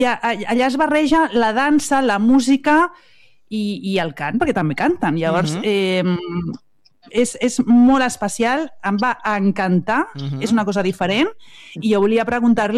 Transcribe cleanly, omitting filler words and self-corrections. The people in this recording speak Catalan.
allà es barreja la dansa, la música i el cant, perquè també canten. Llavors, és molt especial, em va encantar, és una cosa diferent, i jo volia preguntar-li